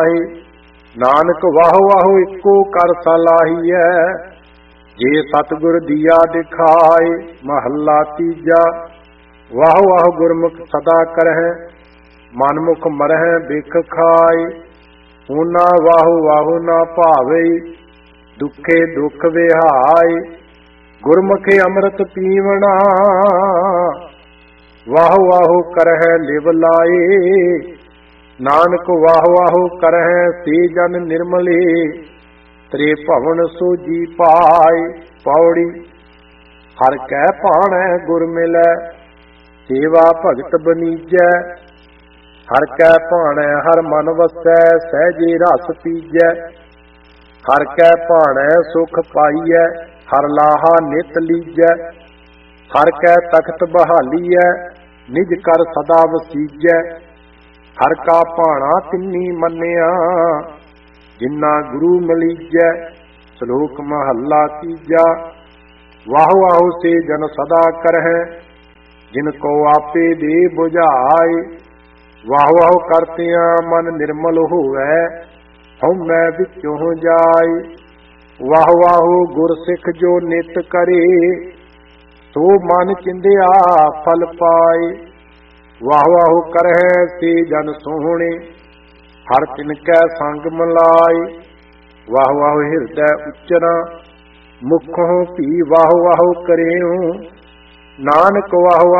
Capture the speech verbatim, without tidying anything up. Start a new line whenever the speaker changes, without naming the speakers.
Nanak वाहो वाहो eco कर सलाहिए, जे सतगुर दिया दिखाए। महला तीजा। वाहो वाहो गुरमुख सदा करह, मनमुख मरह बिख खाए। ऊना वाहु वाहु ना भावे, दुखे दुख विहाय। गुरमुखे अमृत पीवना, वाहु वाहु करह लिव लाए। नानक वाहु वाहु करह से जन निर्मले, त्रे भवन सोजी पाए। पौड़ी। हर कै भाणै गुर मिलै, सेवा भगत बनीजै। हर कै भाणै हर मन वसै, सहजे रस पीजै। हर कै भाणै सुख पाईऐ, हर लाहा नित लीजै। हर कै तख्त बहालीऐ, निज कर सदा वसीजै। हर का भाणा तिन्नी मन्निया, जिन्ना गुरु मलीजै। श्लोक महला तीजा। वाहु वाहु से जन सदा करह, जिनको आपे दे बुझाए। वाहु वाहु करतिया मन निर्मल होवै, हम मैं विचों जाए। वाहु वाहु गुर सिख जो नित करे, सो मन चिंदिया फल पाए। वाहु वाहु करह से जन सोहणे, हर तिनकै संग मिलाए। वाहु वाहु हिरदै उच्चरा, मुखों भी वाहु वाहु करेऊं। नानक वाहु